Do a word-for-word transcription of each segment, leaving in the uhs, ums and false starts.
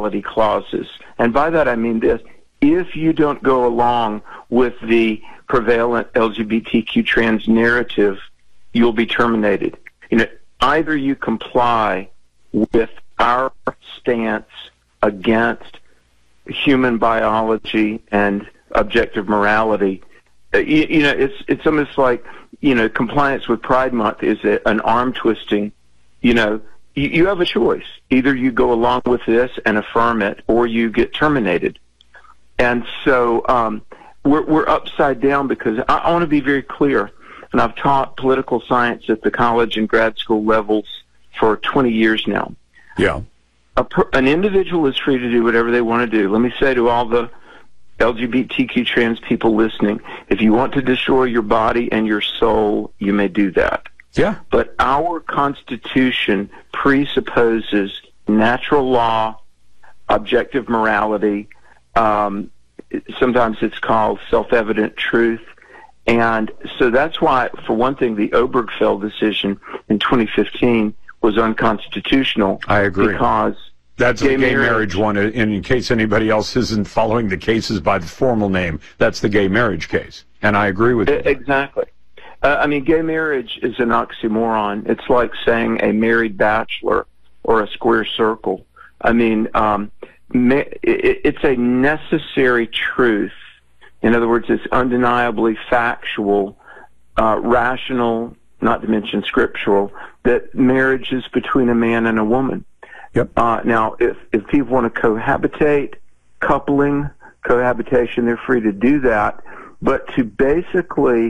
morality clauses. And by that I mean this: if you don't go along with the prevalent L G B T Q trans narrative, you'll be terminated. You know, either you comply with our stance against human biology and objective morality. Uh, you, you know, it's it's almost like, you know, compliance with Pride Month is a, an arm twisting. You know, you, you have a choice. Either you go along with this and affirm it, or you get terminated. And so um, we're, we're upside down because I, I want to be very clear. And I've taught political science at the college and grad school levels for twenty years now. Yeah. A per, an individual is free to do whatever they want to do. Let me say to all the L G B T Q trans people listening, if you want to destroy your body and your soul, you may do that. Yeah. But our Constitution presupposes natural law, objective morality. Um, sometimes it's called self-evident truth. And so that's why, for one thing, the Obergefell decision in twenty fifteen was unconstitutional. I agree. Because that's gay the gay marriage, marriage one. And in case anybody else isn't following the cases by the formal name, that's the gay marriage case. And I agree with you. Exactly. Uh, I mean, gay marriage is an oxymoron. It's like saying a married bachelor or a square circle. I mean, um, ma- it, it's a necessary truth. In other words, it's undeniably factual, uh, rational, not to mention scriptural, that marriage is between a man and a woman. Yep. Uh, now, if, if people want to cohabitate, coupling, cohabitation, they're free to do that. But to basically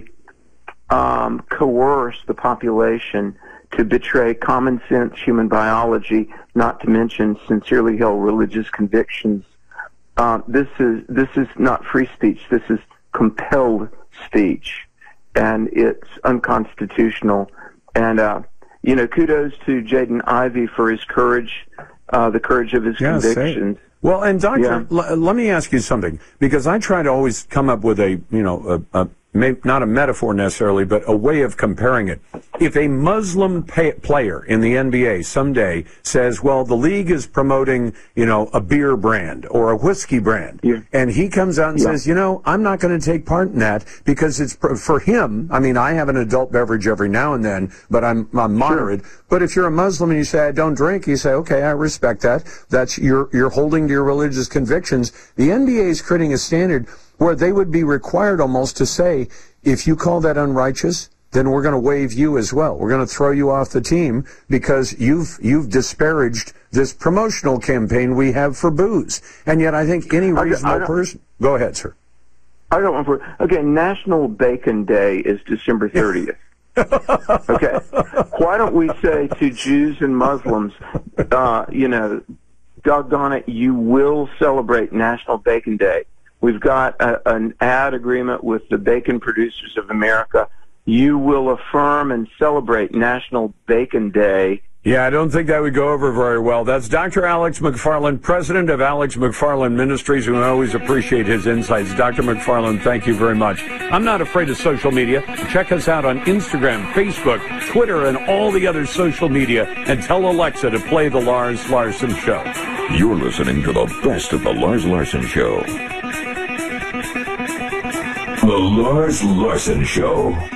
um, coerce the population to betray common sense human biology, not to mention sincerely held religious convictions, Uh, this is this is not free speech. This is compelled speech, and it's unconstitutional. And uh, you know, kudos to Jaden Ivey for his courage, uh, the courage of his yeah, convictions. Well, and Doctor, yeah. l- let me ask you something, because I try to always come up with a, you know, a, a may, not a metaphor necessarily, but a way of comparing it. If a Muslim pay, player in the N B A someday says, well, the league is promoting, you know, a beer brand or a whiskey brand, yeah. and he comes out and yeah. says, you know, I'm not going to take part in that because it's pr- for him. I mean, I have an adult beverage every now and then, but I'm, I'm moderate. Sure. But if you're a Muslim and you say, I don't drink, you say, okay, I respect that. That's you're, you're holding to your religious convictions. The N B A is creating a standard where they would be required almost to say, if you call that unrighteous, then we're going to waive you as well. We're going to throw you off the team because you've you've disparaged this promotional campaign we have for booze. And yet I think any reasonable person... Go ahead, sir. I don't want to... Okay, National Bacon Day is December thirtieth. Okay. Why don't we say to Jews and Muslims, uh, you know, doggone it, you will celebrate National Bacon Day. We've got a, an ad agreement with the Bacon Producers of America. You will affirm and celebrate National Bacon Day. Yeah, I don't think that would go over very well. That's Doctor Alex McFarland, president of Alex McFarland Ministries, and I always appreciate his insights. Doctor McFarland, thank you very much. I'm not afraid of social media. Check us out on Instagram, Facebook, Twitter, and all the other social media, and tell Alexa to play The Lars Larson Show. You're listening to the best of The Lars Larson Show. The Lars Larson Show.